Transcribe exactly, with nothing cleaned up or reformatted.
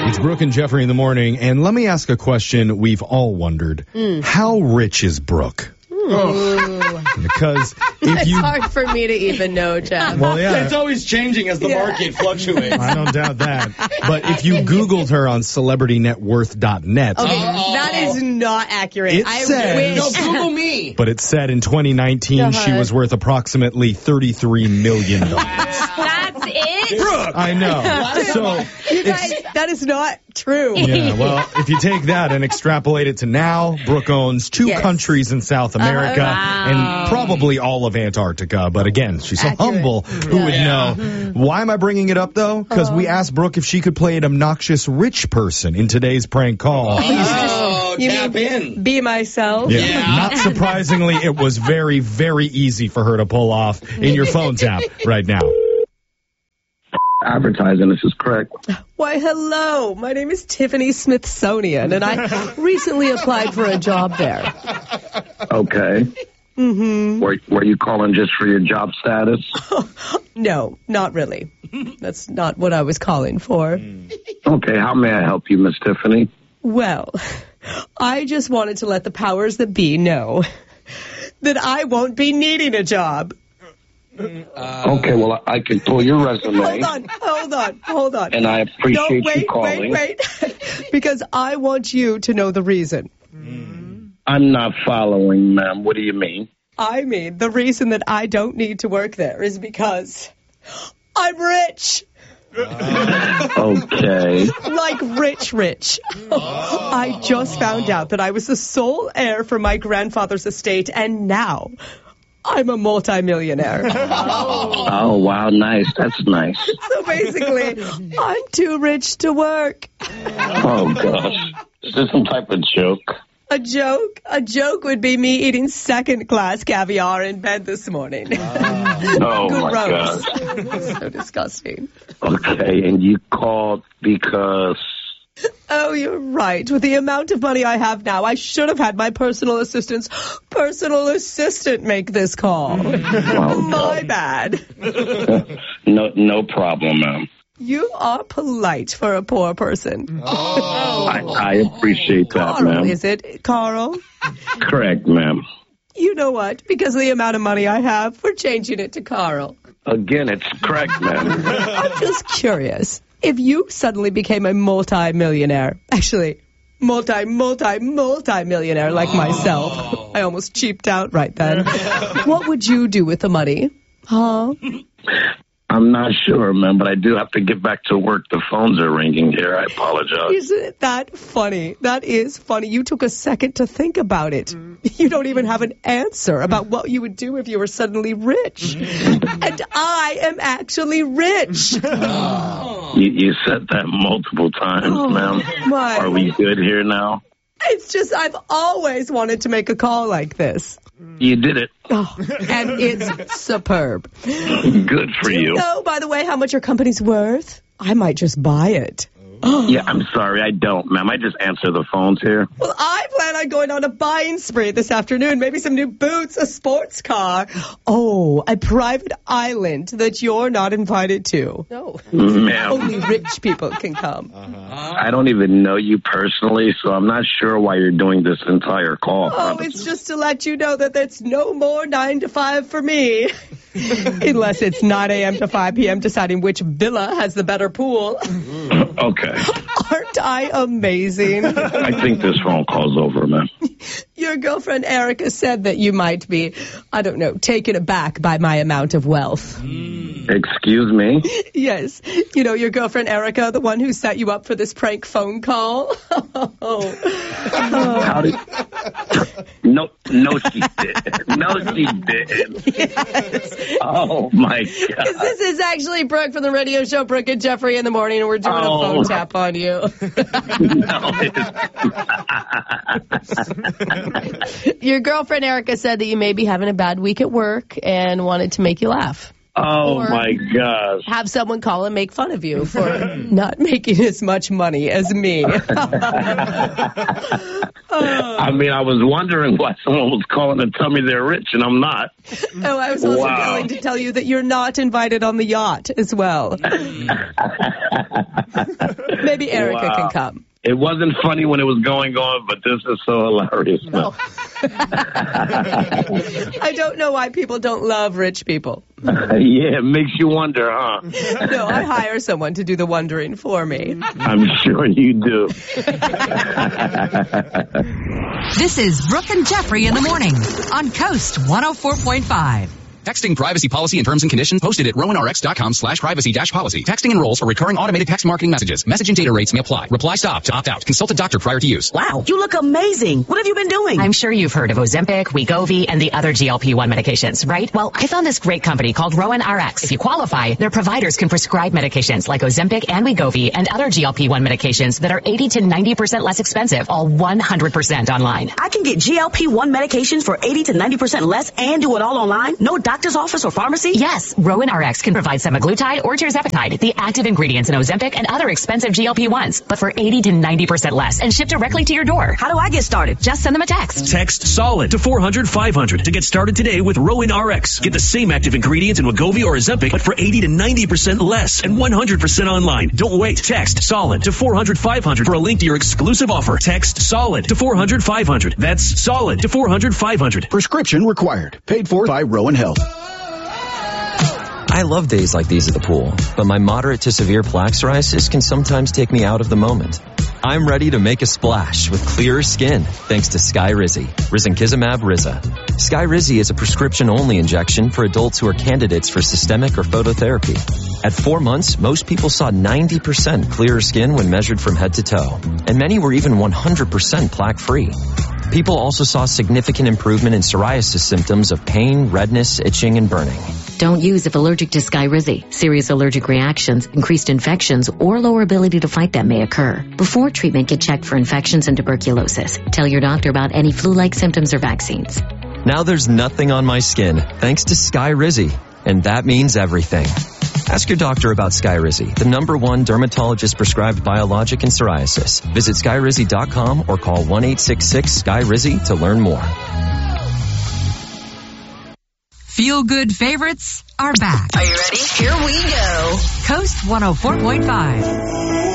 It's Brooke and Jeffrey in the morning, and let me ask a question we've all wondered. Mm. How rich is Brooke? Ooh. Because if it's you... hard for me to even know, Jeff. Well, yeah. It's always changing as the yeah. market fluctuates. I don't doubt that. But if you Googled her on celebrity net worth dot net... Okay, oh. that is not accurate. It I says, wish. No, Google me. But it said in twenty nineteen uh-huh. she was worth approximately thirty-three million dollars. That's it? Brooke. I know. So you guys, that is not true. Yeah, well, if you take that and extrapolate it to now, Brooke owns two yes. countries in South America uh, wow. and probably all of Antarctica. But again, she's so accurate. humble. Who yeah. would know? Mm-hmm. Why am I bringing it up, though? Because uh, we asked Brooke if she could play an obnoxious rich person in today's prank call. Oh, you tap mean in. Be myself? Yeah. yeah. Not surprisingly, it was very, very easy for her to pull off in your phone tap right now. Advertising, this is correct. Why, hello. My name is Tiffany Smithsonian, and I recently applied for a job there. Okay. Mm-hmm. Were, were you calling just for your job status? No, not really. That's not what I was calling for. Okay, how may I help you, Miss Tiffany? Well, I just wanted to let the powers that be know that I won't be needing a job. Uh, okay, well, I can pull your resume. Hold on, hold on, hold on. And I appreciate no, wait, you calling. Wait, wait, because I want you to know the reason. Mm. I'm not following, ma'am. What do you mean? I mean, the reason that I don't need to work there is because I'm rich. Okay. Like rich, rich. I just found out that I was the sole heir for my grandfather's estate, and now I'm a multimillionaire. Oh. oh, wow, nice. That's nice. So basically, I'm too rich to work. Oh, gosh. Is this some type of joke? A joke? A joke would be me eating second-class caviar in bed this morning. Uh, oh, my gosh. So disgusting. Okay, and you called because... Oh, you're right. With the amount of money I have now, I should have had my personal assistant's personal assistant make this call. Oh, my bad. no, no problem, ma'am. You are polite for a poor person. Oh. I, I appreciate that, Carl, ma'am. Is it, Carl? Correct, ma'am. You know what? Because of the amount of money I have, we're changing it to Carl. Again, it's correct, ma'am. I'm just curious. If you suddenly became a multi-millionaire, actually, multi, multi, multi-millionaire like oh. myself, I almost cheaped out right then, what would you do with the money? Huh? I'm not sure, ma'am, but I do have to get back to work. The phones are ringing here. I apologize. Isn't that funny? That is funny. You took a second to think about it. You don't even have an answer about what you would do if you were suddenly rich. And I am actually rich. Oh. You, you said that multiple times, oh, ma'am. My. Are we good here now? It's just I've always wanted to make a call like this. You did it. Oh, and it's superb. Good for Do you. you. You know, by the way, how much your company's worth? I might just buy it. Yeah, I'm sorry, I don't, ma'am. I just answer the phones here. Well, I plan on going on a buying spree this afternoon. Maybe some new boots, a sports car. Oh, a private island that you're not invited to. No. Ma'am. Only rich people can come. Uh-huh. I don't even know you personally, so I'm not sure why you're doing this entire call. Oh, it's just to let you know that there's no more nine to five for me. Unless it's nine a.m. to five p.m. deciding which villa has the better pool. Okay. Aren't I amazing? I think this phone call's over, man. Your girlfriend Erica said that you might be, I don't know, taken aback by my amount of wealth. Mm. Excuse me? Yes. You know, your girlfriend Erica, the one who set you up for this prank phone call? Oh. How did... No, no, she did. No, she did. Yes. Oh, my God. This is actually Brooke from the radio show Brooke and Jeffrey in the morning, and we're doing oh. a phone tap on you. No, Your girlfriend Erica said that you may be having a bad week at work and wanted to make you laugh. Oh, or my gosh. Have someone call and make fun of you for not making as much money as me. I mean, I was wondering why someone was calling to tell me they're rich, and I'm not. Oh, I was also wow. calling to tell you that you're not invited on the yacht as well. Maybe Erica Wow. can come. It wasn't funny when it was going on, but this is so hilarious. No. I don't know why people don't love rich people. Yeah, it makes you wonder, huh? No, I hire someone to do the wondering for me. I'm sure you do. This is Brooke and Jeffrey in the morning on Coast one oh four point five. Texting privacy policy and terms and conditions posted at rowanrx.com slash privacy dash policy. Texting enrolls for recurring automated text marketing messages. Message and data rates may apply. Reply stop to opt out. Consult a doctor prior to use. Wow, you look amazing. What have you been doing? I'm sure you've heard of Ozempic, Wegovy, and the other G L P one medications, right? Well, I found this great company called Rowan R X. If you qualify, their providers can prescribe medications like Ozempic and Wegovy and other G L P one medications that are eighty to ninety percent less expensive, all one hundred percent online. I can get G L P one medications for eighty to ninety percent less and do it all online? No doctor's office or pharmacy? Yes, Rowan R X can provide semaglutide or tirzepatide, the active ingredients in Ozempic and other expensive G L P ones, but for eighty to ninety percent less and shipped directly to your door. How do I get started? Just send them a text. Text SOLID to four hundred five hundred to get started today with Rowan R X. Get the same active ingredients in Wegovy or Ozempic, but for eighty to ninety percent less and one hundred percent online. Don't wait. Text SOLID to four hundred five hundred for a link to your exclusive offer. Text SOLID to four hundred five hundred. That's SOLID to four hundred five hundred. Prescription required. Paid for by Rowan Health. I love days like these at the pool, but my moderate to severe plaque psoriasis can sometimes take me out of the moment. I'm ready to make a splash with clearer skin thanks to Skyrizi, risankizumab Riza. Skyrizi is a prescription-only injection for adults who are candidates for systemic or phototherapy. At four months, most people saw ninety percent clearer skin when measured from head to toe, and many were even one hundred percent plaque-free. People also saw significant improvement in psoriasis symptoms of pain, redness, itching, and burning. Don't use if allergic to Skyrizi. Serious allergic reactions, increased infections, or lower ability to fight them may occur. Before treatment, get checked for infections and tuberculosis. Tell your doctor about any flu-like symptoms or vaccines. Now there's nothing on my skin thanks to Skyrizi, and that means everything. Ask your doctor about Skyrizi, the number one dermatologist-prescribed biologic in psoriasis. Visit skyrizi dot com or call one eight six six Sky Rizi to learn more. Feel-good favorites are back. Are you ready? Here we go. Coast one oh four point five.